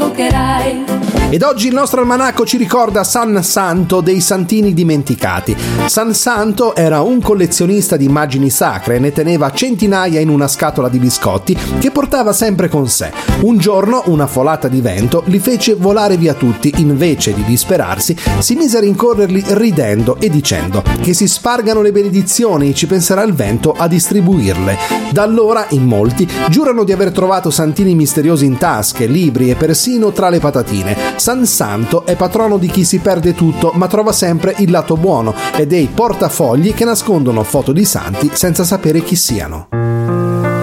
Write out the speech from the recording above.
equivocherai. Ed oggi il nostro almanacco ci ricorda San Santo dei Santini dimenticati. San Santo era un collezionista di immagini sacre e ne teneva centinaia in una scatola di biscotti che portava sempre con sé. Un giorno una folata di vento li fece volare via tutti. Invece di disperarsi, si mise a rincorrerli ridendo e dicendo: che si spargano le benedizioni, ci penserà il vento a distribuirle. Da allora in molti giurano di aver trovato santini misteriosi in tasche, libri e persino tra le patatine. San Santo è patrono di chi si perde tutto ma trova sempre il lato buono e dei portafogli che nascondono foto di santi senza sapere chi siano.